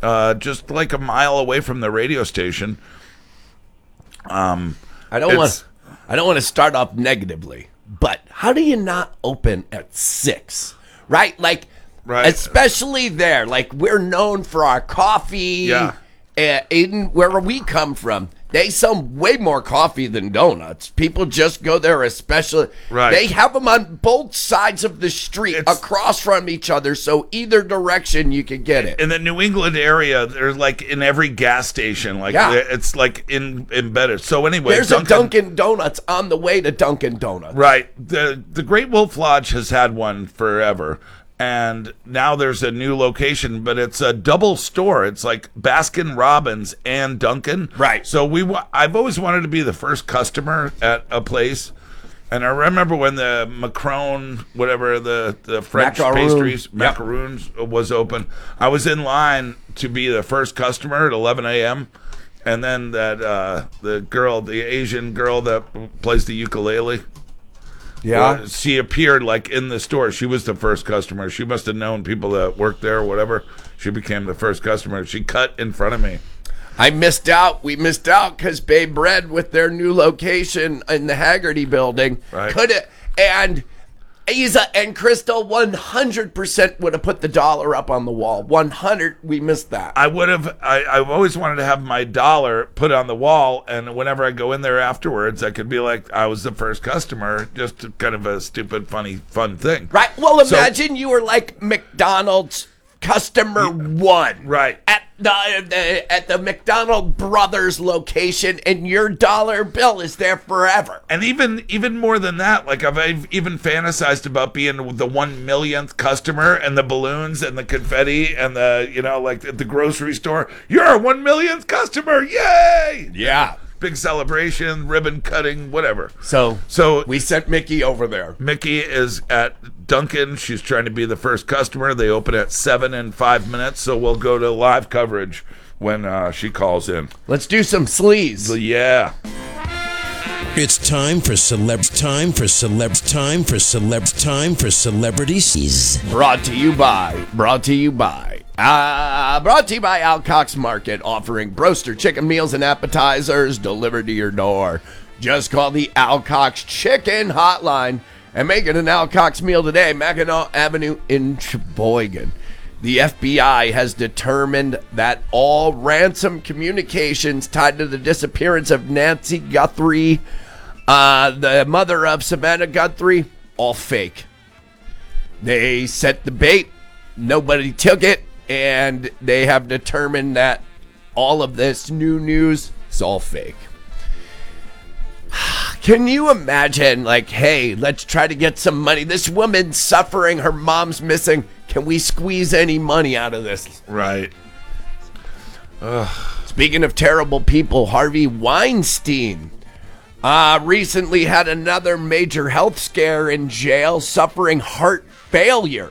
just like a mile away from the radio station. I don't want to start off negatively, but how do you not open at 6? Right? Like, right. Especially there. Like, we're known for our coffee. Yeah. In where we come from, they sell way more coffee than donuts. People just go there, especially. Right. They have them on both sides of the street, across from each other, so either direction you can get it. In the New England area, there's like in every gas station, like it's like embedded. So anyway, there's a Dunkin' Donuts on the way to Dunkin' Donuts. Right. The Great Wolf Lodge has had one forever. And now there's a new location, but it's a double store. It's like Baskin Robbins and Dunkin'. Right. So I've always wanted to be the first customer at a place. And I remember when the Macron, whatever, the French pastries, macaroons was open. I was in line to be the first customer at 11 a.m. And then the Asian girl that plays the ukulele. Yeah. She appeared like in the store. She was the first customer. She must have known people that worked there or whatever. She became the first customer. She cut in front of me. I missed out. We missed out because Babe Bread with their new location in the Haggerty building could have, and Isa and Crystal 100% would have put the dollar up on the wall. 100. We missed that. I would have. I've always wanted to have my dollar put on the wall, and whenever I go in there afterwards, I could be like, I was the first customer. Just kind of a stupid, funny, fun thing. Right. Well, imagine you were like McDonald's customer one. Right. At the McDonald Brothers location, and your dollar bill is there forever. And even more than that, like I've even fantasized about being the 1 millionth customer, and the balloons and the confetti and the like at the grocery store. You're a 1 millionth customer, yay! Yeah. Big celebration, ribbon cutting, whatever. So we sent Mickey over there. Mickey is at Dunkin'. She's trying to be the first customer. They open at 7 in 5 minutes, so we'll go to live coverage when she calls in. Let's do some sleaze. Yeah. It's time for celebrities. Brought to you by Alcox Market, offering Broaster chicken meals and appetizers delivered to your door. Just call the Alcox Chicken Hotline and make it an Alcox meal today. Mackinac Avenue in Sheboygan. The FBI has determined that all ransom communications tied to the disappearance of Nancy Guthrie, the mother of Savannah Guthrie, all fake. They set the bait. Nobody took it. And they have determined that all of this new news is all fake. Can you imagine, like, hey, let's try to get some money. This woman's suffering. Her mom's missing. Can we squeeze any money out of this? Right. Speaking of terrible people, Harvey Weinstein recently had another major health scare in jail, suffering heart failure.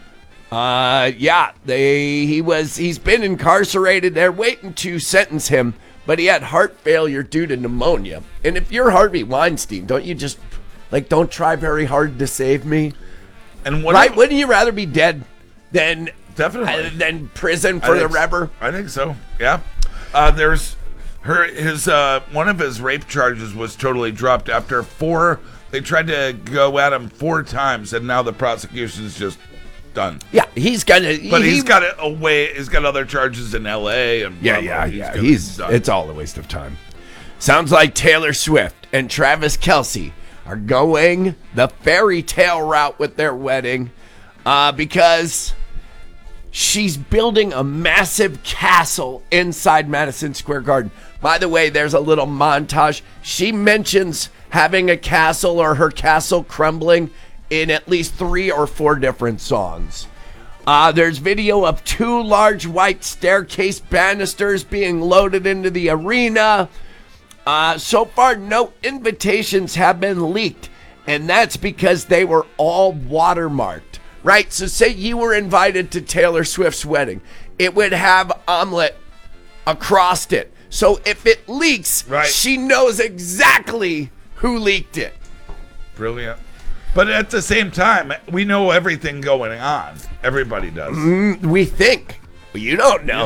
He's been incarcerated. They're waiting to sentence him, but he had heart failure due to pneumonia. And if you're Harvey Weinstein, don't you just, don't try very hard to save me? And wouldn't you rather be dead than prison forever? I think so. Yeah. There's his one of his rape charges was totally dropped after they tried to go at him 4 times, and now the prosecution's just done. Yeah, he's got other charges in L.A. and it's all a waste of time. Sounds like Taylor Swift and Travis Kelce are going the fairy tale route with their wedding because she's building a massive castle inside Madison Square Garden. By the way, there's a little montage. She mentions having a castle or her castle crumbling in at least 3 or 4 different songs. There's video of 2 large white staircase banisters being loaded into the arena. So far, no invitations have been leaked, and that's because they were all watermarked, right? So say you were invited to Taylor Swift's wedding. It would have omelet across it. So if it leaks, she knows exactly who leaked it. Brilliant. But at the same time, we know everything going on. Everybody does. We think. You don't know.